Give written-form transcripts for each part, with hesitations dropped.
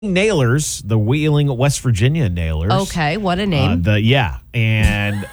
Nailers, the Wheeling, West Virginia Nailers. Okay, what a name. And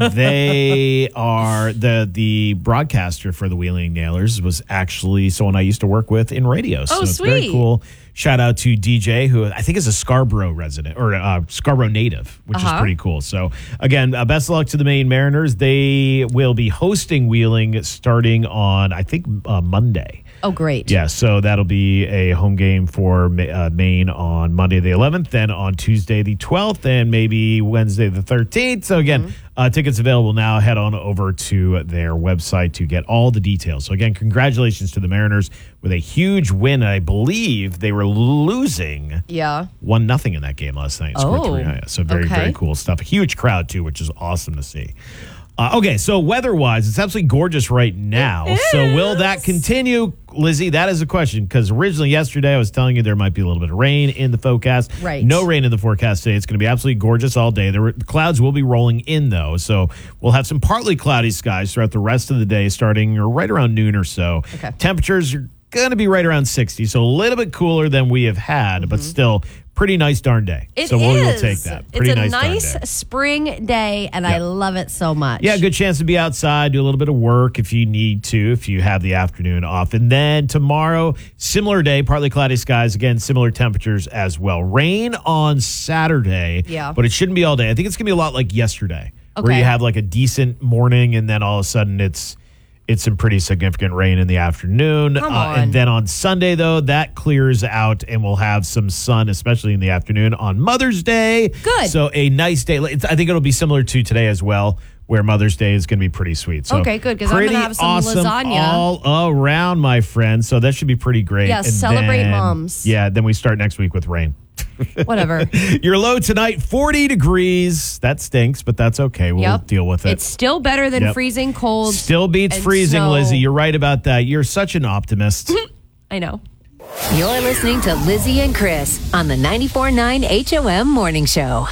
they are the broadcaster for the Wheeling Nailers was actually someone I used to work with in radio. So it's sweet. very cool. Shout out to DJ, who I think is a Scarborough resident or Scarborough native, which is pretty cool. So, again, best of luck to the Maine Mariners. They will be hosting Wheeling starting on, I think, Monday. Oh, great. Yeah, so that'll be a home game for Maine on Monday the 11th, then on Tuesday the 12th, and maybe Wednesday the 13th. So, again, tickets available now. Head on over to their website to get all the details. So, again, congratulations to the Mariners with a huge win. I believe they were losing 1-0 in that game last night. Scored 3. So, very cool stuff. A huge crowd, too, which is awesome to see. Okay, so weather-wise, it's absolutely gorgeous right now. So will that continue, Lizzie? That is a question, because originally yesterday I was telling you there might be a little bit of rain in the forecast. Right. No rain in the forecast today. It's going to be absolutely gorgeous all day. The clouds will be rolling in, though, so we'll have some partly cloudy skies throughout the rest of the day, starting right around noon or so. Okay. Temperatures are going to be right around 60, so a little bit cooler than we have had, but still pretty nice darn day. So we'll take that. Pretty it's a nice spring day, and I love it so much. Yeah, good chance to be outside, do a little bit of work if you need to, if you have the afternoon off. And then tomorrow, similar day, partly cloudy skies. Again, similar temperatures as well. Rain on Saturday, but it shouldn't be all day. I think it's going to be a lot like yesterday, where you have like a decent morning, and then all of a sudden it's some pretty significant rain in the afternoon. And then on Sunday, though, that clears out and we'll have some sun, especially in the afternoon on Mother's Day. Good. So a nice day. I think it'll be similar to today as well, where Mother's Day is going to be pretty sweet. So okay, good, because I'm going to have some awesome lasagna. all around, my friend. So that should be pretty great. Yeah, and celebrate moms. Yeah, then we start next week with rain. Whatever. Your low tonight, 40 degrees. That stinks, but that's okay. We'll deal with it. It's still better than freezing cold. Still beats freezing, Lizzie. You're right about that. You're such an optimist. I know. You're listening to Lizzie and Chris on the 94.9 HOM Morning Show.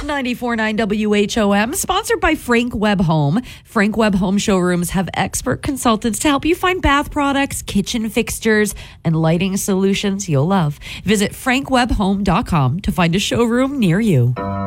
94.9 WHOM, sponsored by Frank Webb Home. Frank Webb Home showrooms have expert consultants to help you find bath products, kitchen fixtures, and lighting solutions you'll love. Visit frankwebbhome.com to find a showroom near you.